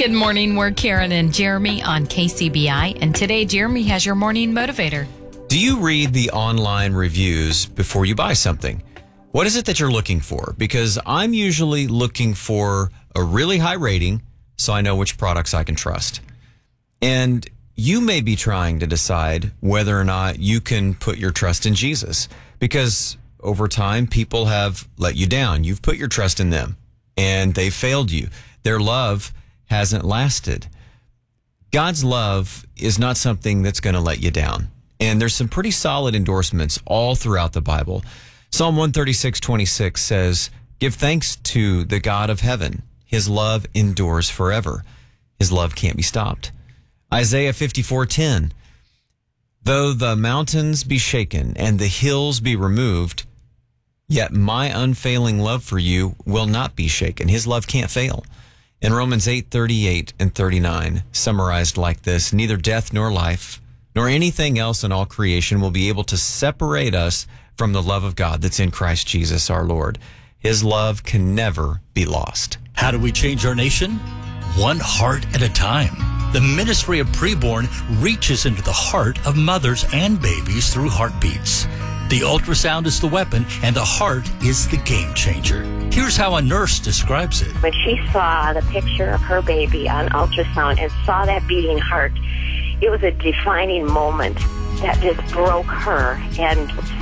Good morning. We're Karen and Jeremy on KCBI. And today, Jeremy has your morning motivator. Do you read the online reviews before you buy something? What is it that you're looking for? Because I'm usually looking for a really high rating so I know which products I can trust. And you may be trying to decide whether or not you can put your trust in Jesus, because over time, people have let you down. You've put your trust in them and they failed you. Their love hasn't lasted. God's love is not something that's going to let you down. And there's some pretty solid endorsements all throughout the Bible. Psalm 136:26 says, "Give thanks to the God of heaven. His love endures forever." His love can't be stopped. Isaiah 54:10, "Though the mountains be shaken and the hills be removed, yet my unfailing love for you will not be shaken." His love can't fail. And Romans 8:38 and 39 summarized like this, "Neither death nor life, nor anything else in all creation will be able to separate us from the love of God that's in Christ Jesus our Lord." His love can never be lost. How do we change our nation? One heart at a time. The Ministry of Preborn reaches into the heart of mothers and babies through heartbeats. The ultrasound is the weapon, and the heart is the game changer. Here's how a nurse describes it. When she saw the picture of her baby on ultrasound and saw that beating heart, it was a defining moment that just broke her and